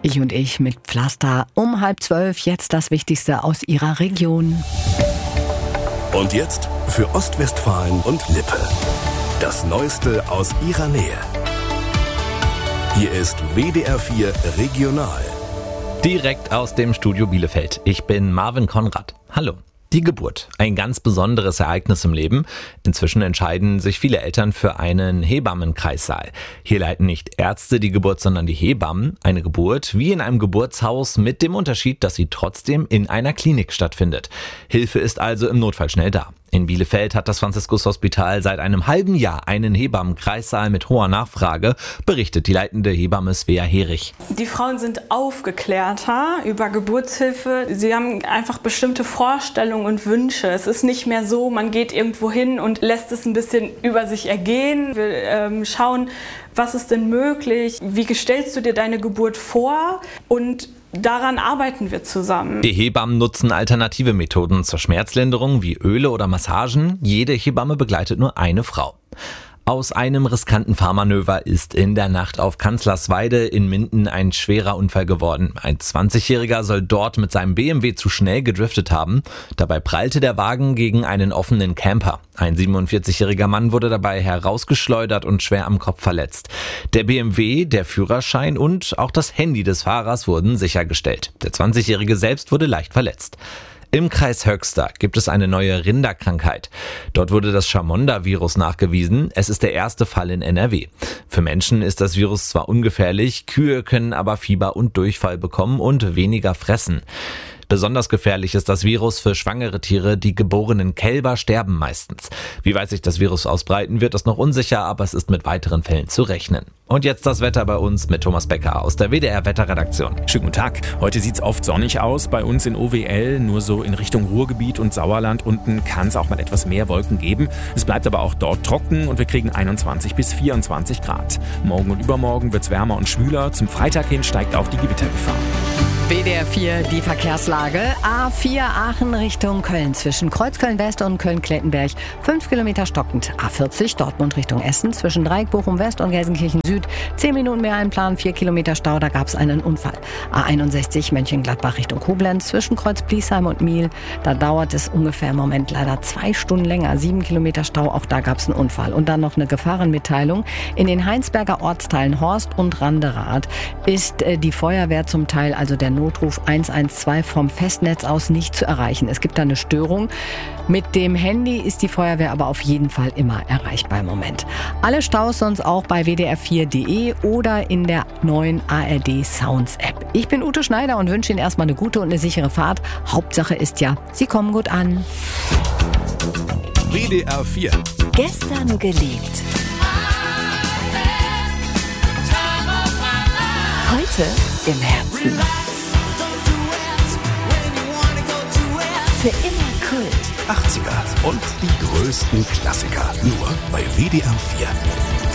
Ich und ich mit Pflaster um 11:30. Jetzt das Wichtigste aus Ihrer Region. Und jetzt für Ostwestfalen und Lippe. Das Neueste aus Ihrer Nähe. Hier ist WDR 4 Regional. Direkt aus dem Studio Bielefeld. Ich bin Marvin Konrad. Hallo. Die Geburt, ein ganz besonderes Ereignis im Leben. Inzwischen entscheiden sich viele Eltern für einen Hebammenkreissaal. Hier leiten nicht Ärzte die Geburt, sondern die Hebammen. Eine Geburt wie in einem Geburtshaus mit dem Unterschied, dass sie trotzdem in einer Klinik stattfindet. Hilfe ist also im Notfall schnell da. In Bielefeld hat das Franziskus-Hospital seit einem halben Jahr einen Hebammenkreissaal mit hoher Nachfrage, berichtet die leitende Hebamme Svea Herich. Die Frauen sind aufgeklärter über Geburtshilfe. Sie haben einfach bestimmte Vorstellungen und Wünsche. Es ist nicht mehr so, man geht irgendwo hin und lässt es ein bisschen über sich ergehen. Wir schauen, was ist denn möglich? Wie stellst du dir deine Geburt vor? Und daran arbeiten wir zusammen. Die Hebammen nutzen alternative Methoden zur Schmerzlinderung wie Öle oder Massagen. Jede Hebamme begleitet nur eine Frau. Aus einem riskanten Fahrmanöver ist in der Nacht auf Kanzlersweide in Minden ein schwerer Unfall geworden. Ein 20-Jähriger soll dort mit seinem BMW zu schnell gedriftet haben. Dabei prallte der Wagen gegen einen offenen Camper. Ein 47-jähriger Mann wurde dabei herausgeschleudert und schwer am Kopf verletzt. Der BMW, der Führerschein und auch das Handy des Fahrers wurden sichergestellt. Der 20-jährige selbst wurde leicht verletzt. Im Kreis Höxter gibt es eine neue Rinderkrankheit. Dort wurde das Chamonda-Virus nachgewiesen. Es ist der erste Fall in NRW. Für Menschen ist das Virus zwar ungefährlich, Kühe können aber Fieber und Durchfall bekommen und weniger fressen. Besonders gefährlich ist das Virus für schwangere Tiere. Die geborenen Kälber sterben meistens. Wie weit sich das Virus ausbreiten wird, ist noch unsicher, aber es ist mit weiteren Fällen zu rechnen. Und jetzt das Wetter bei uns mit Thomas Becker aus der WDR-Wetterredaktion. Schönen guten Tag. Heute sieht es oft sonnig aus. Bei uns in OWL, nur so in Richtung Ruhrgebiet und Sauerland unten kann es auch mal etwas mehr Wolken geben. Es bleibt aber auch dort trocken und wir kriegen 21 bis 24 Grad. Morgen und übermorgen wird es wärmer und schwüler. Zum Freitag hin steigt auch die Gewittergefahr. WDR 4, die Verkehrslage. A4 Aachen Richtung Köln zwischen Kreuzköln-West und Köln-Klettenberg 5 Kilometer stockend. A40 Dortmund Richtung Essen zwischen Dreieck Bochum-West und Gelsenkirchen Süd 10 Minuten mehr einplanen, 4 Kilometer Stau, da gab es einen Unfall. A61 Mönchengladbach Richtung Koblenz zwischen Kreuz-Bliesheim und Miel. Da dauert es ungefähr im Moment leider 2 Stunden länger, 7 Kilometer Stau, auch da gab es einen Unfall. Und dann noch eine Gefahrenmitteilung. In den Heinsberger Ortsteilen Horst und Randerath ist die Feuerwehr zum Teil, also der Notruf 112 vom Festnetz aus nicht zu erreichen. Es gibt da eine Störung. Mit dem Handy ist die Feuerwehr aber auf jeden Fall immer erreichbar im Moment. Alle Staus sonst auch bei wdr4.de oder in der neuen ARD Sounds App. Ich bin Ute Schneider und wünsche Ihnen erstmal eine gute und eine sichere Fahrt. Hauptsache ist ja, Sie kommen gut an. WDR 4. Gestern geliebt. Heute im Herzen. Für immer Kult. 80er und die größten Klassiker. Nur bei WDR 4.